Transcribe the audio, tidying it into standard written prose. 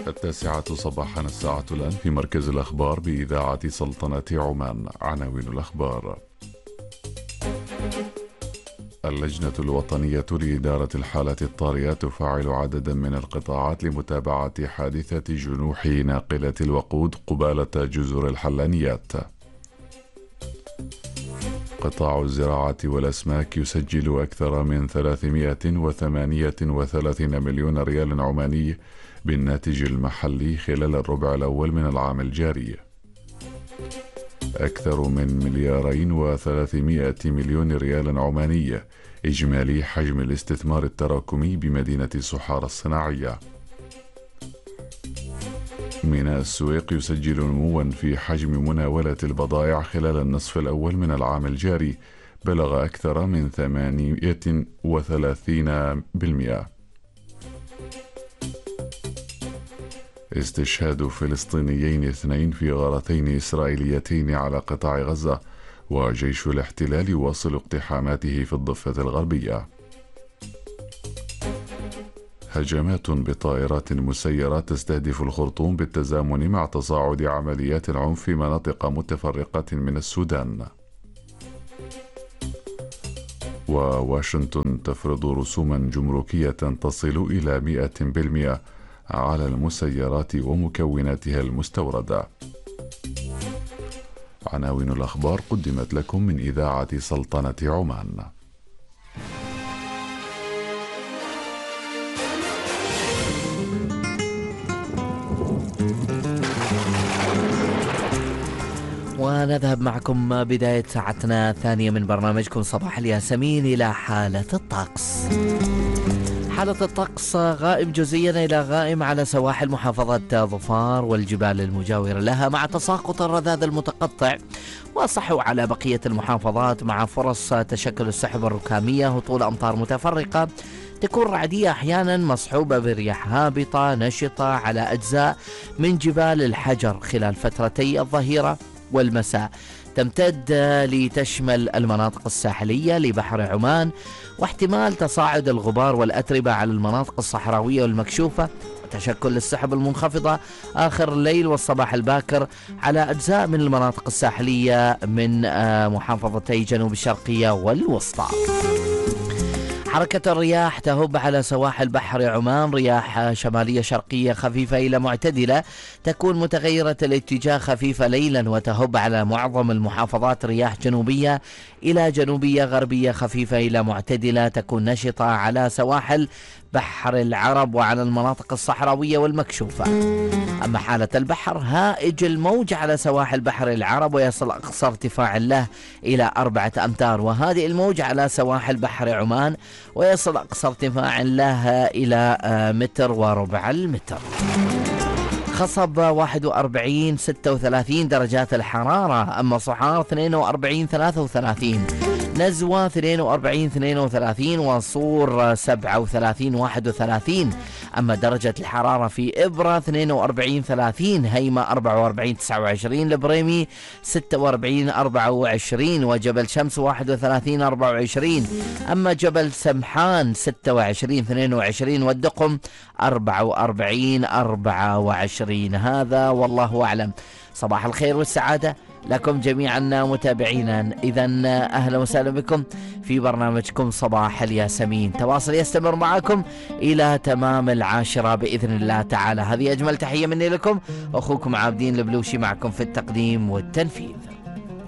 9 صباحا، الساعة الآن في مركز الأخبار بإذاعة سلطنة عمان. عناوين الأخبار: اللجنة الوطنية لإدارة الحالات الطارئة تفعل عددا من القطاعات لمتابعة حادثة جنوح ناقلة الوقود قبالة جزر الحلانيات. قطاع الزراعة والأسماك يسجل أكثر من 338 مليون ريال عماني بالناتج المحلي خلال الربع الأول من العام الجاري. أكثر من 2.3 مليار ريال عماني إجمالي حجم الاستثمار التراكمي بمدينة صحارى الصناعية. ميناء السويق يسجل نموا في حجم مناولة البضائع خلال النصف الأول من العام الجاري بلغ أكثر من 38%. استشهاد فلسطينيين 2 في غارتين إسرائيليتين على قطاع غزة، وجيش الاحتلال يواصل اقتحاماته في الضفة الغربية. هجمات بطائرات مسيرة تستهدف الخرطوم بالتزامن مع تصاعد عمليات العنف في مناطق متفرقة من السودان. وواشنطن تفرض رسوما جمركية تصل إلى 100% على المسيرات ومكوناتها المستوردة. عناوين الأخبار قدمت لكم من إذاعة سلطنة عمان. ونذهب معكم بداية ساعتنا الثانية من برنامجكم صباح الياسمين إلى حالة الطقس. حالة الطقس غائم جزئيا إلى غائم على سواحل محافظة ظفار والجبال المجاورة لها، مع تساقط الرذاذ المتقطع وصحو على بقية المحافظات، مع فرص تشكل السحب الركامية، هطول أمطار متفرقة تكون رعدية أحيانا مصحوبة برياح هابطة نشطة على أجزاء من جبال الحجر خلال فترتي الظهيرة والمساء، تمتد لتشمل المناطق الساحلية لبحر عمان، واحتمال تصاعد الغبار والأتربة على المناطق الصحراوية والمكشوفة، وتشكل السحب المنخفضة آخر الليل والصباح الباكر على أجزاء من المناطق الساحلية من محافظتي جنوب الشرقية والوسطى. حركة الرياح تهب على سواحل بحر عمان، رياح شمالية شرقية خفيفة إلى معتدلة، تكون متغيرة الاتجاه خفيفة ليلا، وتهب على معظم المحافظات رياح جنوبية إلى جنوبية غربية خفيفة إلى معتدلة، تكون نشطة على سواحل بحر العرب وعلى المناطق الصحراوية والمكشوفة. أما حالة البحر، هائج الموج على سواحل بحر العرب ويصل أقصى ارتفاع له إلى 4 أمتار، وهذه الموج على سواحل بحر عمان ويصل أقصى ارتفاع له إلى 1.25 متر. خصب 41-36 درجات الحرارة، أما صحار 42-33، نزوة 42-32، وصور 37-31. أما درجة الحرارة في إبرة 42-30، هيمة 44-29، البريمي 46-24، وجبل شمس 31-24. أما جبل سمحان 26-22، والدقم 44-24. هذا والله أعلم. صباح الخير والسعادة لكم جميعا متابعينا. إذا أهلا وسهلا بكم في برنامجكم صباح الياسمين. تواصل يستمر معكم إلى تمام 10 بإذن الله تعالى. هذه أجمل تحية مني لكم، أخوكم عابدين البلوشي معكم في التقديم والتنفيذ.